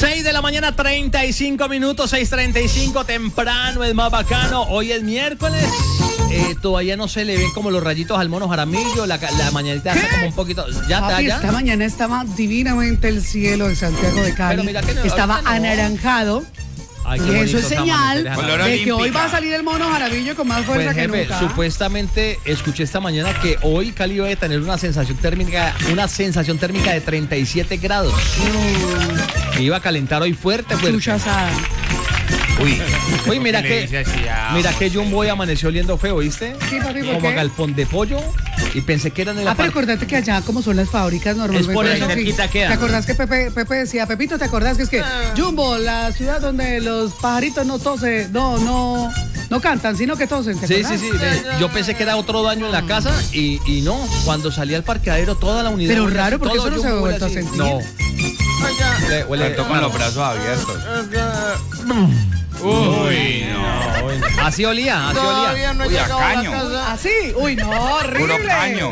6 de la mañana, 35 minutos, 6:35, temprano, es más bacano. Hoy es miércoles. Todavía no se le ven como los rayitos al mono Jaramillo. La mañanita está como un poquito. ¿Ya está ya? Esta mañana estaba divinamente el cielo de Santiago de Cali. Pero mira que no, estaba no. anaranjado. Ay, y eso es señal de que hoy va a olímpica. salir el mono Jaramillo con más fuerza Pues, que jefe, nunca. supuestamente escuché esta mañana que hoy Cali va a tener una sensación térmica de 37 grados. Que iba a calentar hoy fuerte. Chucha asada. Uy, mira que Jumbo hoy amaneció oliendo feo, ¿viste? Sí, papi, ¿por Como a qué? galpón de pollo. Y pensé que eran en la Pero parte. acordate que allá como son las fábricas normalmente. Es por eso sí. cerquita queda. ¿Te acordás que Pepe decía, Pepito, ¿te acordás que es que Jumbo, la ciudad donde los pajaritos no tosen, no cantan, sino que tosen? ¿Te Sí, acordás? sí. Yo pensé que era otro daño en la casa y no. Cuando salí al parqueadero, toda la unidad. Pero huele raro, así, porque todo eso no se Jumbo ha huele vuelto a así. sentir. No. Huele Tanto con los brazos abiertos. Uy, no. Así olía. Todavía no he Uy, a llegado a la caño. casa. ¿Así? Uy, no, horrible. Puro caño.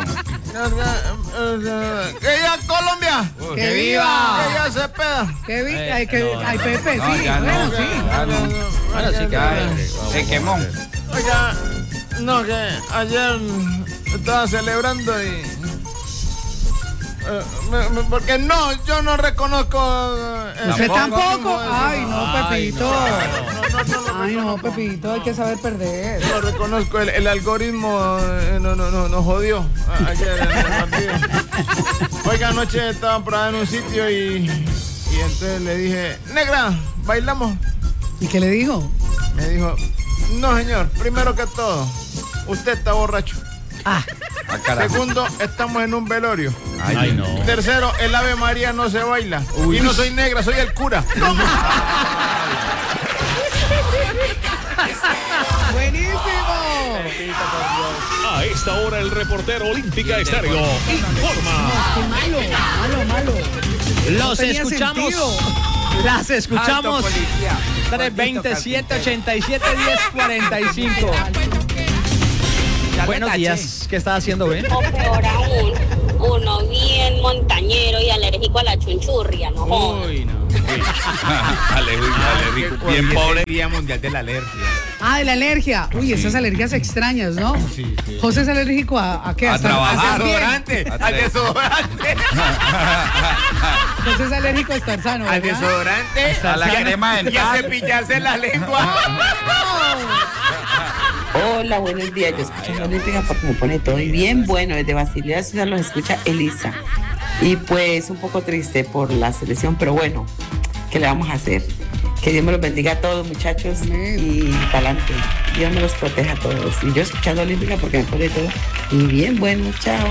¡Que ya Colombia! ¡Que viva! ¡Que ya Cepeda! ¡Que viva! no, Ay, Pepe, No, sí, ya no, bueno, sí. ya no. Bueno, sí que Ya, se quemó. Oiga, no, que ayer estaba celebrando y... porque no, yo no reconozco... ¿Usted tampoco? eso. Ay, no, Pepito. No, Ay, no, Pepito, hay que saber perder. no reconozco, el algoritmo nos jodió ayer en el partido. Oiga, anoche estaba por ahí en un sitio y entonces le dije, negra, ¿bailamos? ¿Y qué le dijo? Me dijo, no señor, primero que todo, usted está borracho. Ah, Ah, carajo. Segundo, estamos en un velorio. Ay, no. Tercero, el Ave María no se baila. Y no soy negra, soy el cura. buenísimo. A esta hora el reportero Olímpica Estéreo informa. Qué malo. Los tenía escuchamos. sentido. Las escuchamos. Alto, policía. 327-87-10-45. Buenos días. ¿Qué estás haciendo, Ben? O peor aún, uno bien montañero y alérgico a la chunchurria, ¿no? Uy, no. Alérgico, bien pobre. Día Mundial de la Alergia. Ah, de la alergia. Uy, esas alergias extrañas, ¿no? Sí. José es alérgico a qué? A Hasta- trabajar. hasta bien. Al desodorante. José es alérgico a estar sano, Al ¿verdad? desodorante, A la crema y a dental. cepillarse la lengua. Hola, buenos días. Yo escucho la Olímpica porque me pone todo y bien bueno. Desde Basilea Ciudad los escucha Elisa. Y pues un poco triste por la selección, pero bueno, ¿qué le vamos a hacer? Que Dios me los bendiga a todos, muchachos. Amén. Y para adelante. Dios me los proteja a todos. Y yo escuchando Olímpica porque me pone todo y bien bueno. Chao.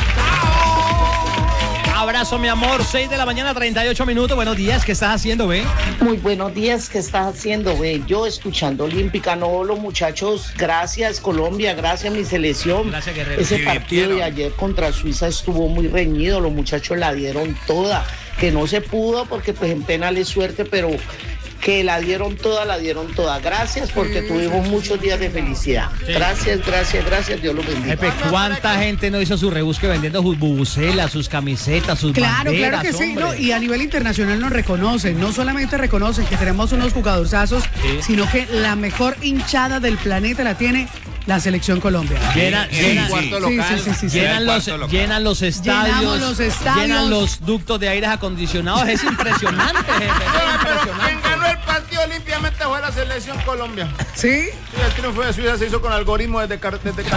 Abrazo, mi amor. 6 de la mañana, 38 minutos. Buenos días. ¿Qué estás haciendo, Ben? Muy buenos días, ¿qué estás haciendo, güey? Yo escuchando Olímpica, no, los muchachos, gracias Colombia, gracias mi selección. Gracias, guerrero. Ese Sí, partido de vieron. ayer contra Suiza estuvo muy reñido, los muchachos la dieron toda, que no se pudo porque pues en penales suerte, pero que la dieron toda. Gracias porque tuvimos muchos días de felicidad. Gracias, Dios los bendiga. Jefe, ¿cuánta gente no hizo su rebusque vendiendo sus bubucelas, sus camisetas, sus Claro banderas, que sí, hombre? ¿no? Y a nivel internacional nos reconocen, no solamente reconocen que tenemos unos jugadorzazos, sino que la mejor hinchada del planeta la tiene la selección Colombia. Llenan cuarto Sí, local. sí. Llenan los Cuarto local. llenan los estadios, Llenamos los estadios. llenan los ductos de aires acondicionados. Es impresionante, jefe. Es Pero quien impresionante. ganó el partido limpiamente fue la selección Colombia. ¿Sí? Sí, el triunfo de Suiza se hizo con algoritmo desde Cali.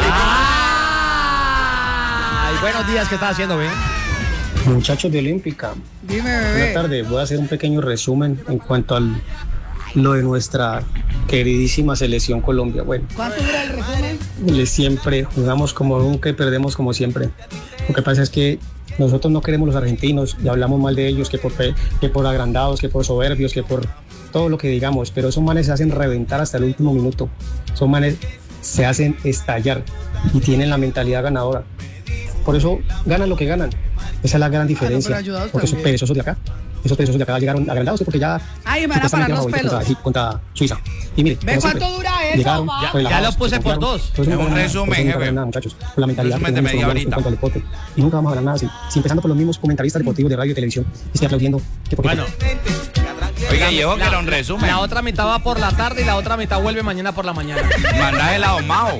Ay, buenos días. ¿Qué estás haciendo, Ben? Muchachos de Olímpica, Dime, buenas bebé. tardes. Voy a hacer un pequeño resumen en cuanto a lo de nuestra queridísima selección Colombia. Bueno, ¿Cuánto dura el resumen? siempre jugamos como nunca y perdemos como siempre. Lo que pasa es que nosotros no queremos los argentinos y hablamos mal de ellos que por agrandados, que por soberbios, que por todo lo que digamos, pero esos manes se hacen reventar hasta el último minuto. Esos manes se hacen estallar y tienen la mentalidad ganadora. Por eso ganan lo que ganan. Esa es la gran diferencia. ayudados Porque esos también. perezosos de acá, llegaron agrandados porque ya Ay, me van a parar los supuestamente pelos. contra Suiza. Y mire, ¿Ve como cuánto siempre, dura eso, llegaron, ma? relajados, Ya lo puse se por confiaron. 2. Por eso Es nunca un ganan nada, resumen, por eso nunca jefe. ganan nada, muchachos. Por la mentalidad Resumen que de tenemos media colombianos en horita. cuanto al deporte. Y nunca vamos a ganar nada así. Si empezando por los mismos comentaristas deportivos de radio y televisión, estoy aplaudiendo que porque Bueno. Oiga, y ojo que era un resumen. La otra mitad va por la tarde y la otra mitad vuelve mañana por la mañana. Mandá el ahumado.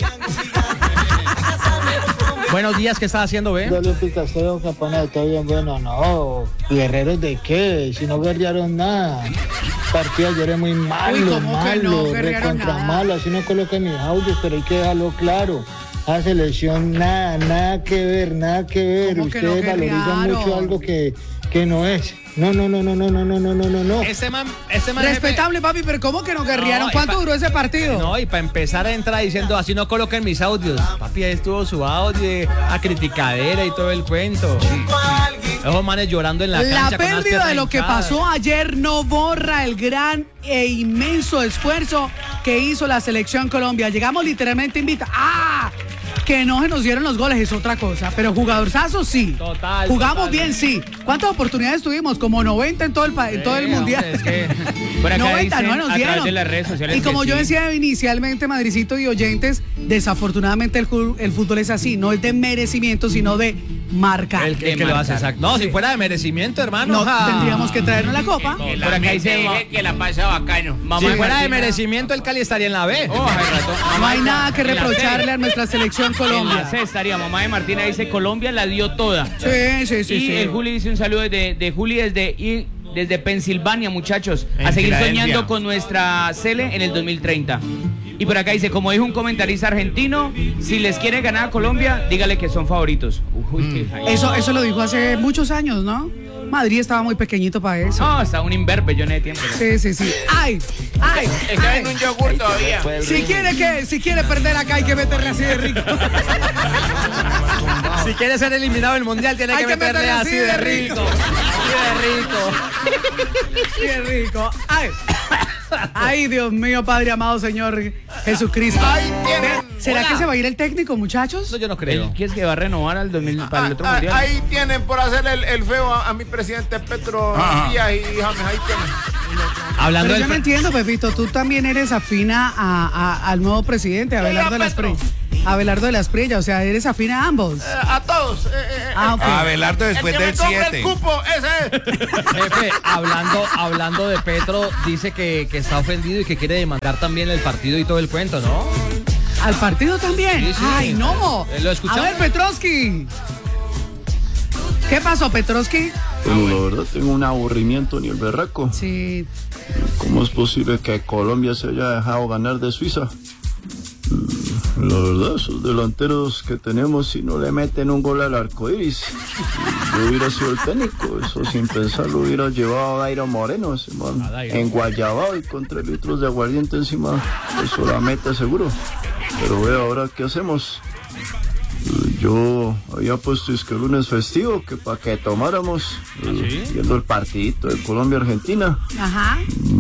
Buenos días, ¿qué estás haciendo, ve? Olímpicas, creo que pone todo bien bueno, no. ¿Guerreros de qué? Si no guerrearon nada. El partido ayer es muy malo, Uy, ¿cómo que no guerrearon recontra nada? malo. Así no coloquen mis audios, pero hay que dejarlo claro. La selección, nada que ver. ¿Cómo que no Ustedes valorizan guerrearon? mucho algo que no es. No. Ese man Respetable, papi, pero ¿cómo que no guerrearon? No, ¿Cuánto duró ese partido? No, y para empezar a entrar diciendo así no coloquen mis audios. Papi, ahí estuvo su audio, a criticadera y todo el cuento. Esos manes llorando en la La cancha. con las pérdida piernas de lo que hinchadas. pasó ayer no borra el gran e inmenso esfuerzo que hizo la selección Colombia. Llegamos literalmente invitados. ¡Ah! Que no se nos dieron los goles es otra cosa, pero jugadorzazos sí. Total. Jugamos bien, sí. ¿Cuántas oportunidades tuvimos? Como 90 en todo el mundial. Es que Por acá 90 dicen, no nos a través dieron. de las redes sociales Y como que yo sí. decía inicialmente, Madricito y oyentes, desafortunadamente el fútbol es así, no es de merecimiento, sino de marcar. el que lo hace, exacto. No, si fuera de merecimiento, hermano. No, tendríamos que traernos la copa. Que Por acá dice que la pasa bacano. mamá Si de fuera de Martina. merecimiento, el Cali estaría en la B. No hay nada que en la reprocharle C. a nuestra selección En la Colombia. C estaría, mamá de Martina dice Colombia la dio toda. Sí. Y el Juli dice un saludo de Juli desde Pensilvania, muchachos. En A seguir Filadelfia. soñando con nuestra Cele en el 2030. Y por acá dice, como dijo un comentarista argentino, si les quiere ganar a Colombia, dígale que son favoritos. Uy, Eso lo dijo hace muchos años, ¿no? Madrid estaba muy pequeñito para eso. No, está un imberbe, yo no de tiempo. Sí. ¡Ay! Está en un yogur todavía. Si quiere perder acá hay que meterle así de rico. Si quiere ser eliminado del mundial, tiene Hay que que meterle meterle así de rico. Qué rico. Ay, Dios mío, Padre amado, Señor Jesucristo. ¿Será que se va a ir el técnico, muchachos? Eso yo no creo. ¿Quién es que va a renovar al 2000 para el otro mundial? Ahí tienen por hacer el feo a mi presidente Petro Díaz y James. Ahí tienen. Hablando Pero del yo no entiendo, Pepito, tú también eres afina al nuevo presidente, Abelardo de las Petro. Abelardo de las Prellas, o sea, eres afina a ambos. A todos. Ok. Abelardo después el que del me compre 7. el cupo, ese es. Jefe, hablando de Petro, dice que está ofendido y que quiere demandar también el partido y todo el cuento, ¿no? ¿Al partido también? Sí, sí. ¡Ay, no! ¿Lo escuchamos? A ver, Petrovsky. ¿Qué pasó, Petrovsky? Bueno, la verdad tengo un aburrimiento ni el berraco. Sí. ¿Cómo es posible que Colombia se haya dejado ganar de Suiza? La verdad, esos delanteros que tenemos, si no le meten un gol al arco iris, yo hubiera sido el técnico. Eso sin pensarlo hubiera llevado a Dairo Moreno, ese man, enguayabado y con 3 litros de aguardiente encima. Eso la mete seguro. Pero ve ahora qué hacemos. Yo había puesto es que el lunes festivo, que para que tomáramos, viendo el partidito de Colombia-Argentina. Ajá.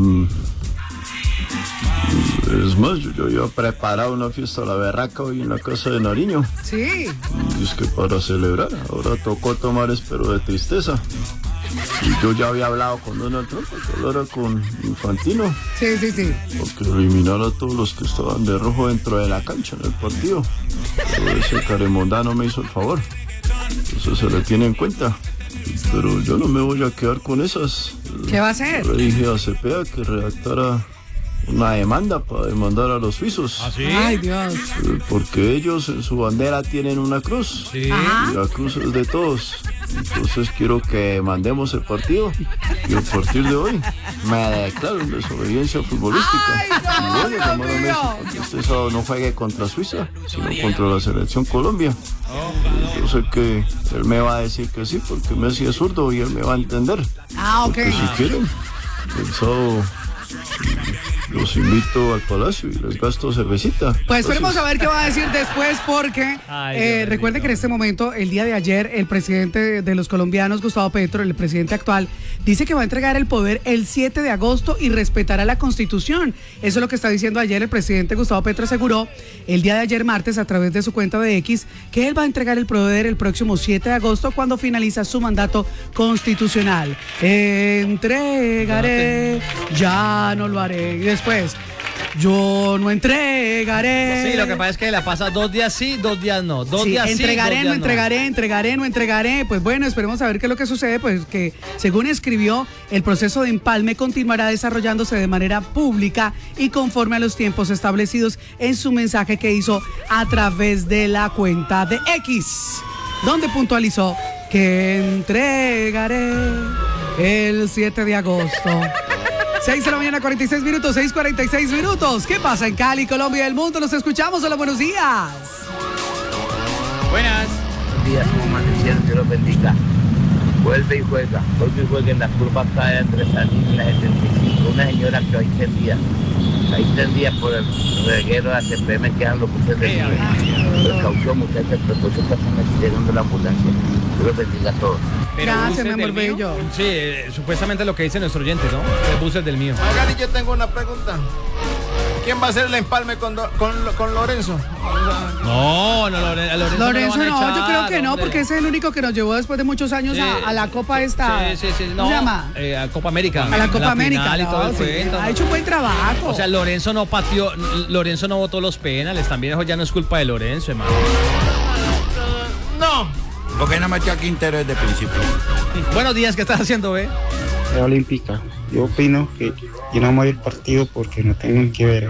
Es más, yo había preparado una fiesta a la berraca hoy en la casa de Nariño. Sí. Y es que para celebrar, ahora tocó tomar, pero de tristeza. Y yo ya había hablado con Donald Trump, para que hablara con Infantino. Sí. Porque eliminara a todos los que estaban de rojo dentro de la cancha en el partido. Pero ese caremondano me hizo el favor. Eso se le tiene en cuenta. Pero yo no me voy a quedar con esas. ¿Qué va a hacer? Le dije a Cepeda que redactara una demanda para demandar a los suizos. ¿Ah, sí? Ay, Dios. Porque ellos en su bandera tienen una cruz. Sí. Ajá. Y la cruz es de todos. Entonces quiero que mandemos el partido y a partir de hoy me declaro en desobediencia futbolística. Ay, no, Y voy a Dios llamar a Messi mío. para que este sábado no juegue contra Suiza, sino contra la selección Colombia. Yo sé que él me va a decir que sí, porque Messi es zurdo y él me va a entender. Ah, ok. Porque si quieren, el sábado los invito al palacio y les gasto cervecita. Pues esperemos Gracias. a ver qué va a decir después, porque recuerde que en este momento, el día de ayer, el presidente de los colombianos, Gustavo Petro, el presidente actual, dice que va a entregar el poder el 7 de agosto y respetará la Constitución. Eso es lo que está diciendo ayer el presidente Gustavo Petro. Aseguró el día de ayer, martes, a través de su cuenta de X, que él va a entregar el poder el próximo 7 de agosto cuando finaliza su mandato constitucional. Entregaré, ya no lo haré. Y después, Yo no entregaré. Sí, lo que pasa es que la pasa 2 días sí, 2 días no. 2 Sí, días entregaré, sí, 2 no días entregaré, entregaré, no entregaré. Pues bueno, esperemos a ver qué es lo que sucede. Pues que según escribió, el proceso de empalme continuará desarrollándose de manera pública y conforme a los tiempos establecidos en su mensaje que hizo a través de la cuenta de X, donde puntualizó que entregaré el 7 de agosto. 6 de la mañana, 46 minutos, 6:46 minutos. ¿Qué pasa en Cali, Colombia y el mundo? Nos escuchamos. Hola, buenos días. Buenas. Buenos días, como amanecieron, Dios los bendiga. Vuelve y juega en la curva acá de Andrés Salín, en la 75. Una señora que ahí tendía por el reguero de ACPM que eran los buses de precaución, muchachos, precaución, que llegando la ambulancia. Dios los bendiga a todos. Gracias, mi amor bello. Sí, supuestamente lo que dice nuestro oyente, ¿no? El bus es del mío. Magali, yo tengo una pregunta. ¿Quién va a hacer el empalme con Lorenzo? No, Lorenzo no, yo creo que no, porque ese es el único que nos llevó después de muchos años a la Copa esta. Sí, ¿Cómo se llama? A Copa América. A la Copa América. Y todo el cuento. Ha hecho un buen trabajo. O sea, Lorenzo no pateó, Lorenzo no botó los penales, también eso ya no es culpa de Lorenzo, hermano. No. ¿Por qué no metió a Quintero desde el principio? Buenos días, ¿qué estás haciendo, ve? Olímpica. Yo opino que yo no voy al partido porque no tengo que ver.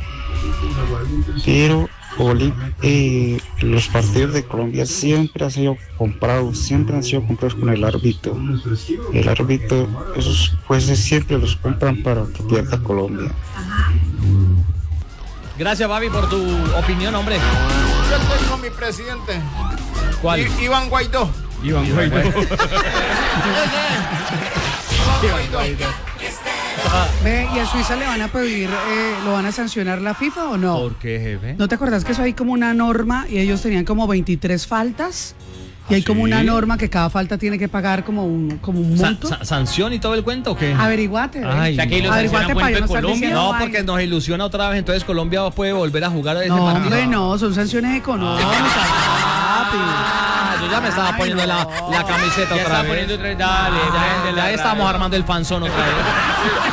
Pero los partidos de Colombia siempre han sido comprados con el árbitro. El árbitro, esos jueces siempre los compran para que pierda Colombia. Gracias, Babi, por tu opinión, hombre. Yo estoy con mi presidente. ¿Cuál? Iván Guaidó. Iván Guaidó. Ve, ¿y a Suiza le van a pedir, lo van a sancionar la FIFA o no? ¿Por qué, jefe? ¿No te acuerdas que eso hay como una norma y ellos tenían como 23 faltas? Y hay como una norma que cada falta tiene que pagar como un monto. ¿Sanción y todo el cuento o qué? Averiguate. Ay, averiguate para no estar diciendo no, porque nos ilusiona otra vez, entonces Colombia puede volver a jugar ese partido. partido. Hombre, no, son sanciones económicas. Yo ya me estaba poniendo la camiseta otra vez. Poniendo dale, ya estamos armando el fanzón otra vez.